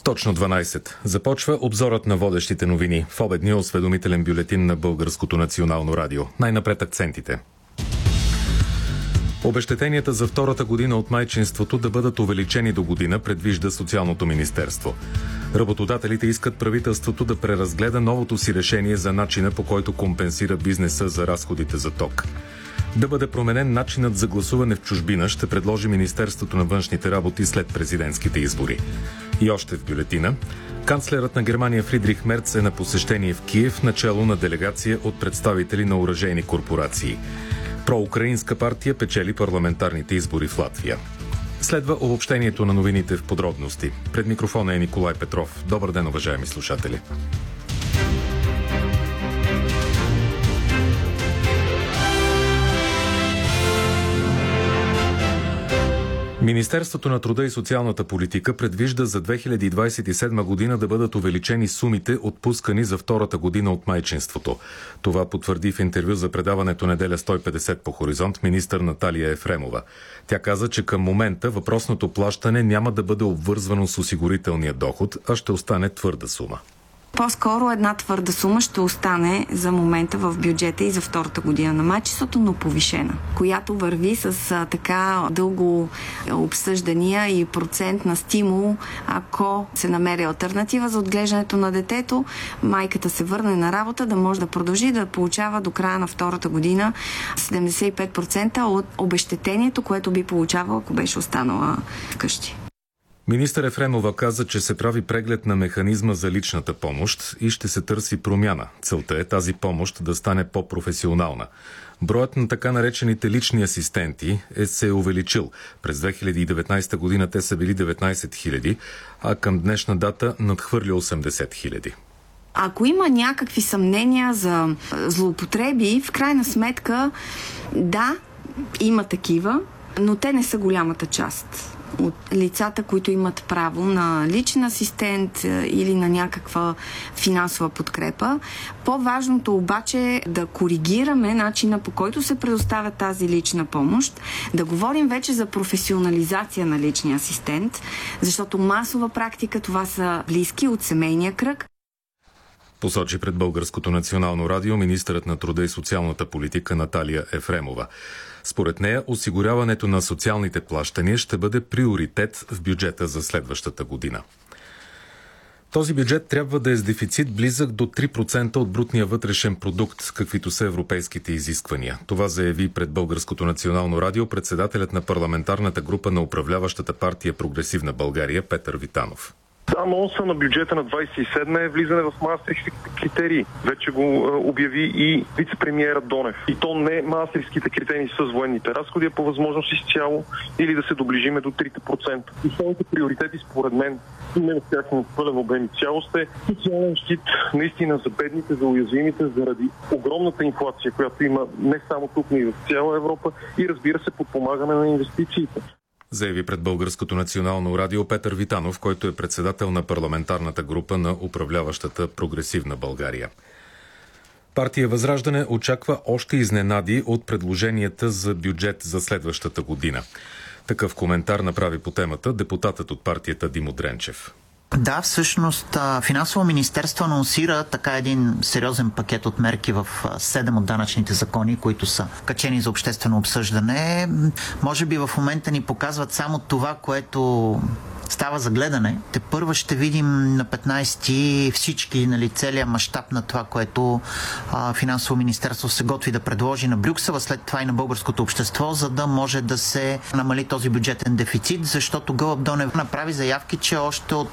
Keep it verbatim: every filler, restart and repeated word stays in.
Точно дванайсет. Започва обзорът на водещите новини в обедния осведомителен бюлетин на Българското национално радио. Най-напред акцентите. Обезщетенията за втората година от майчинството да бъдат увеличени до година, предвижда Социалното министерство. Работодателите искат правителството да преразгледа новото си решение за начина, по който компенсира бизнеса за разходите за ток. Да бъде променен начинът за гласуване в чужбина, ще предложи Министерството на външните работи след президентските избори. И още в бюлетина. Канцлерът на Германия Фридрих Мерц е на посещение в Киев, начало на делегация от представители на оръжейни корпорации. Проукраинска партия печели парламентарните избори в Латвия. Следва обобщението на новините в подробности. Пред микрофона е Николай Петров. Добър ден, уважаеми слушатели. Министерството на труда и социалната политика предвижда за две хиляди двадесет и седма година да бъдат увеличени сумите, отпускани за втората година от майчинството. Това потвърди в интервю за предаването Неделя сто и петдесет по Хоризонт министър Наталия Ефремова. Тя каза, че към момента въпросното плащане няма да бъде обвързвано с осигурителния доход, а ще остане твърда сума. По-скоро една твърда сума ще остане за момента в бюджета и за втората година на майчинството, но повишена, която върви с а, така дълго обсъждания и процент на стимул, ако се намери алтернатива за отглеждането на детето, майката се върне на работа, да може да продължи да получава до края на втората година седемдесет и пет процента от обезщетението, което би получавала, ако беше останала вкъщи. Министър Ефремова каза, че се прави преглед на механизма за личната помощ и ще се търси промяна. Целта е тази помощ да стане по-професионална. Броят на така наречените лични асистенти е се е увеличил. През две хиляди и деветнадесета година те са били деветнадесет хиляди, а към днешна дата надхвърля осемдесет хиляди. Ако има някакви съмнения за злоупотреби, в крайна сметка, да, има такива, но те не са голямата част от лицата, които имат право на личен асистент или на някаква финансова подкрепа. По-важното обаче е да коригираме начина, по който се предоставя тази лична помощ, да говорим вече за професионализация на личния асистент, защото масова практика това са близки от семейния кръг. Посочи пред Българското национално радио министърът на труда и социалната политика Наталия Ефремова. Според нея, осигуряването на социалните плащания ще бъде приоритет в бюджета за следващата година. Този бюджет трябва да е с дефицит близък до три процента от брутния вътрешен продукт, каквито са европейските изисквания. Това заяви пред Българското национално радио председателят на парламентарната група на управляващата партия Прогресивна България Петър Витанов. Анонса на бюджета на двадесет и седма е влизане в маастрихтските критерии. Вече го обяви и вице-премиерът Донев. И то не маастрихтските критерии с военните разходи, а по възможност изцяло или да се доближиме до трите процента. Основните приоритети според мен не в тяхно пълен обем и цялост е социален щит наистина за бедните, за уязвимите, заради огромната инфлация, която има не само тук, но и в цяла Европа и разбира се подпомагане на инвестициите. Заяви пред Българското национално радио Петър Витанов, който е председател на парламентарната група на управляващата Прогресивна България. Партия Възраждане очаква още изненади от предложенията за бюджет за следващата година. Такъв коментар направи по темата депутатът от партията Димо Дренчев. Да, всъщност Финансово министерство анонсира така един сериозен пакет от мерки в седем от данъчните закони, които са качени за обществено обсъждане. Може би в момента ни показват само това, което става за гледане. Тепърва ще видим на петнадесети всички, нали, целият мащаб на това, което а, Финансово министерство се готви да предложи на Брюксел, след това и на българското общество, за да може да се намали този бюджетен дефицит, защото Гълъб Донев направи заявки, че още от